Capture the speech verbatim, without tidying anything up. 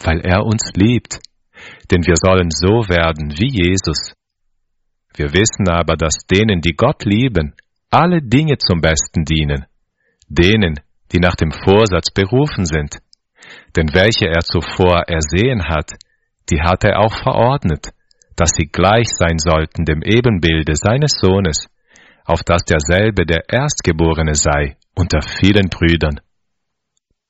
weil er uns liebt. Denn wir sollen so werden wie Jesus. Wir wissen aber, dass denen, die Gott lieben, alle Dinge zum Besten dienen. Denen, die nach dem Vorsatz berufen sind. Denn welche er zuvor ersehen hat, die hat er auch verordnet, dass sie gleich sein sollten dem Ebenbilde seines Sohnes, auf dass derselbe der Erstgeborene sei unter vielen Brüdern.